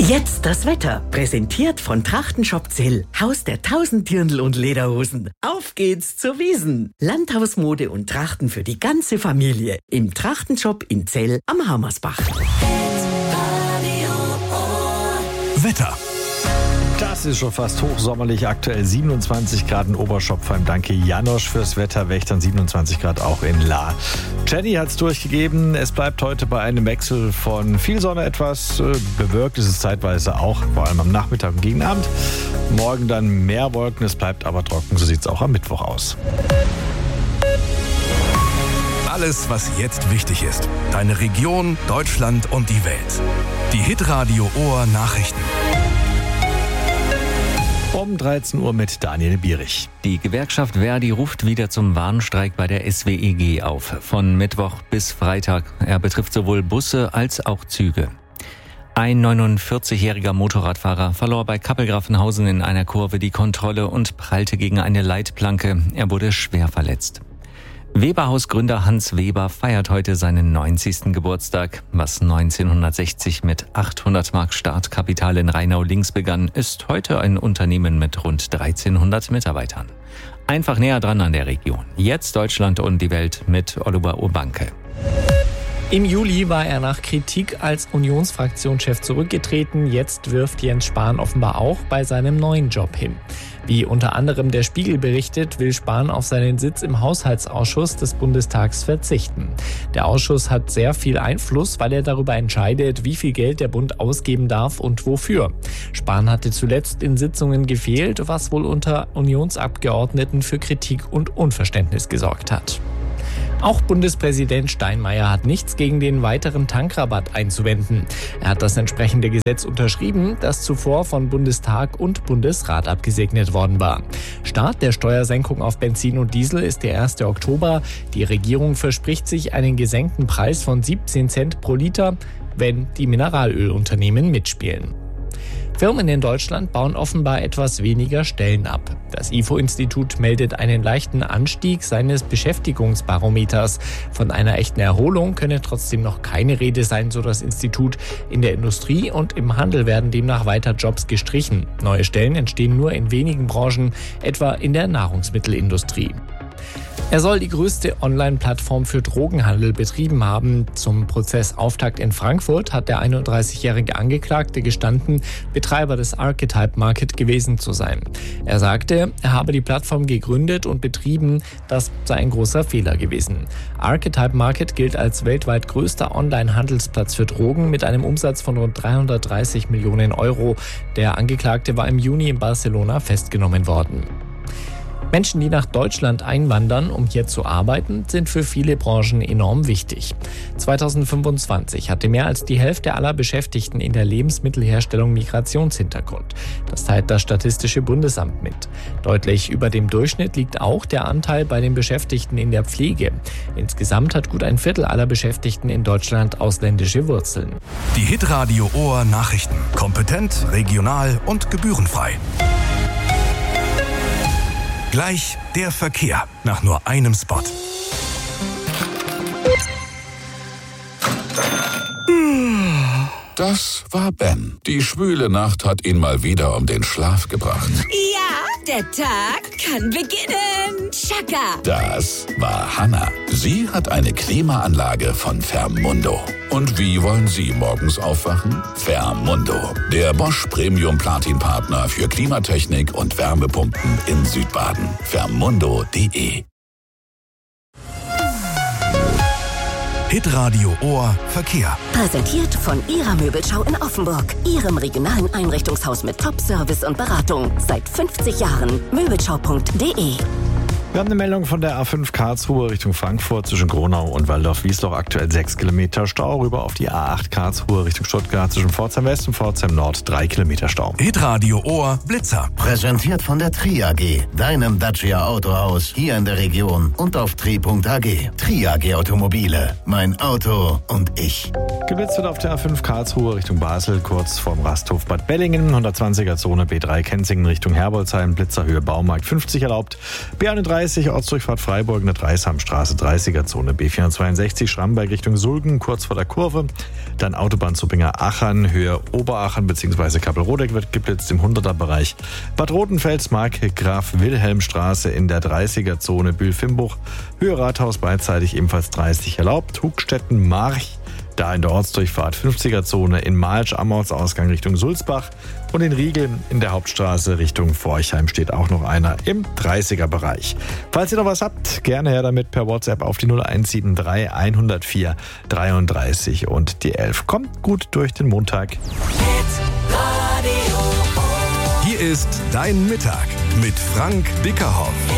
Jetzt das Wetter, präsentiert von Trachtenshop Zell, Haus der 1000 Dirndl und Lederhosen. Auf geht's zur Wiesn. Landhausmode und Trachten für die ganze Familie im Trachtenshop in Zell am Hammersbach. Wetter. Das ist schon fast hochsommerlich, aktuell 27 Grad in Oberschopfheim. Danke Janosch fürs Wetter, Wächtern 27 Grad auch in Lahr. Jenny hat's durchgegeben, es bleibt heute bei einem Wechsel von viel Sonne etwas, bewölkt ist es zeitweise auch, vor allem am Nachmittag und gegen Abend. Morgen dann mehr Wolken, es bleibt aber trocken, so sieht's auch am Mittwoch aus. Alles, was jetzt wichtig ist. Deine Region, Deutschland und die Welt. Die Hitradio Ohr Nachrichten. Um 13 Uhr mit Daniel Bierich. Die Gewerkschaft Verdi ruft wieder zum Warnstreik bei der SWEG auf. Von Mittwoch bis Freitag. Er betrifft sowohl Busse als auch Züge. Ein 49-jähriger Motorradfahrer verlor bei Kappelgrafenhausen in einer Kurve die Kontrolle und prallte gegen eine Leitplanke. Er wurde schwer verletzt. Weberhaus-Gründer Hans Weber feiert heute seinen 90. Geburtstag. Was 1960 mit 800 Mark Startkapital in Rheinau-Links begann, ist heute ein Unternehmen mit rund 1300 Mitarbeitern. Einfach näher dran an der Region. Jetzt Deutschland und die Welt mit Oliver Urbanke. Im Juli war er nach Kritik als Unionsfraktionschef zurückgetreten. Jetzt wirft Jens Spahn offenbar auch bei seinem neuen Job hin. Wie unter anderem der Spiegel berichtet, will Spahn auf seinen Sitz im Haushaltsausschuss des Bundestags verzichten. Der Ausschuss hat sehr viel Einfluss, weil er darüber entscheidet, wie viel Geld der Bund ausgeben darf und wofür. Spahn hatte zuletzt in Sitzungen gefehlt, was wohl unter Unionsabgeordneten für Kritik und Unverständnis gesorgt hat. Auch Bundespräsident Steinmeier hat nichts gegen den weiteren Tankrabatt einzuwenden. Er hat das entsprechende Gesetz unterschrieben, das zuvor von Bundestag und Bundesrat abgesegnet worden war. Start der Steuersenkung auf Benzin und Diesel ist der 1. Oktober. Die Regierung verspricht sich einen gesenkten Preis von 17 Cent pro Liter, wenn die Mineralölunternehmen mitspielen. Firmen in Deutschland bauen offenbar etwas weniger Stellen ab. Das IFO-Institut meldet einen leichten Anstieg seines Beschäftigungsbarometers. Von einer echten Erholung könne trotzdem noch keine Rede sein, so das Institut. In der Industrie und im Handel werden demnach weiter Jobs gestrichen. Neue Stellen entstehen nur in wenigen Branchen, etwa in der Nahrungsmittelindustrie. Er soll die größte Online-Plattform für Drogenhandel betrieben haben. Zum Prozessauftakt in Frankfurt hat der 31-jährige Angeklagte gestanden, Betreiber des Archetype Market gewesen zu sein. Er sagte, er habe die Plattform gegründet und betrieben, das sei ein großer Fehler gewesen. Archetype Market gilt als weltweit größter Online-Handelsplatz für Drogen mit einem Umsatz von rund 330 Millionen Euro. Der Angeklagte war im Juni in Barcelona festgenommen worden. Menschen, die nach Deutschland einwandern, um hier zu arbeiten, sind für viele Branchen enorm wichtig. 2025 hatte mehr als die Hälfte aller Beschäftigten in der Lebensmittelherstellung Migrationshintergrund. Das teilt das Statistische Bundesamt mit. Deutlich über dem Durchschnitt liegt auch der Anteil bei den Beschäftigten in der Pflege. Insgesamt hat gut ein Viertel aller Beschäftigten in Deutschland ausländische Wurzeln. Die Hitradio Ohr Nachrichten. Kompetent, regional und gebührenfrei. Gleich der Verkehr nach nur einem Spot. Das war Ben. Die schwüle Nacht hat ihn mal wieder um den Schlaf gebracht. Ja, der Tag kann beginnen. Chaka. Das war Hannah. Sie hat eine Klimaanlage von Fermundo. Und wie wollen Sie morgens aufwachen? Fermundo, der Bosch Premium Platin Partner für Klimatechnik und Wärmepumpen in Südbaden. Fermundo.de. Hitradio Ohr Verkehr. Präsentiert von Ihrer Möbelschau in Offenburg. Ihrem regionalen Einrichtungshaus mit Top-Service und Beratung. Seit 50 Jahren. Möbelschau.de. Wir haben eine Meldung von der A5 Karlsruhe Richtung Frankfurt zwischen Gronau und Waldorf-Wiesloch. Aktuell 6 Kilometer Stau. Rüber auf die A8 Karlsruhe Richtung Stuttgart zwischen Pforzheim West und Pforzheim Nord 3 Kilometer Stau. Hitradio Ohr Blitzer. Präsentiert von der Tri AG, deinem Dacia Autohaus hier in der Region und auf tri.ag. Tri AG Automobile. Mein Auto und ich. Geblitzt wird auf der A5 Karlsruhe Richtung Basel, kurz vorm Rasthof Bad Bellingen. 120er Zone B3 Kenzingen Richtung Herbolzheim. Blitzerhöhe Baumarkt 50 erlaubt. B31 A30 Ortsdurchfahrt Freiburg, eine Dreishamstraße, 30er-Zone. B462 Schramberg Richtung Sulgen, kurz vor der Kurve. Dann Autobahn Zuppinger-Achern, Höhe Oberachern bzw. Kappelrodeck wird geblitzt im 100er-Bereich. Bad Rotenfels, Mark Graf-Wilhelm-Straße in der 30er-Zone. Bühl-Fimbuch, Höhe Rathaus beidseitig ebenfalls 30 erlaubt. Hugstetten-March, da in der Ortsdurchfahrt 50er-Zone, in Malsch am Ortsausgang Richtung Sulzbach und in Riegel in der Hauptstraße Richtung Forchheim steht auch noch einer im 30er-Bereich. Falls ihr noch was habt, gerne her damit per WhatsApp auf die 0173 104 33 und die 11. Kommt gut durch den Montag. Hier ist Dein Mittag mit Frank Bickerhoff.